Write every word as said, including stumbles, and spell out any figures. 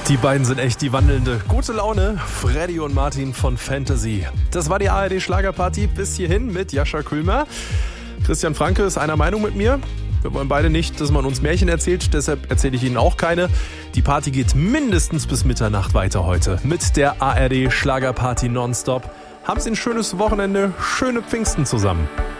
Die beiden sind echt die wandelnde gute Laune. Freddy und Martin von Fantasy. Das war die A R D-Schlagerparty bis hierhin mit Jascha Krümer. Christian Franke ist einer Meinung mit mir. Wir wollen beide nicht, dass man uns Märchen erzählt, deshalb erzähle ich Ihnen auch keine. Die Party geht mindestens bis Mitternacht weiter heute mit der A R D-Schlagerparty nonstop. Haben Sie ein schönes Wochenende, schöne Pfingsten zusammen.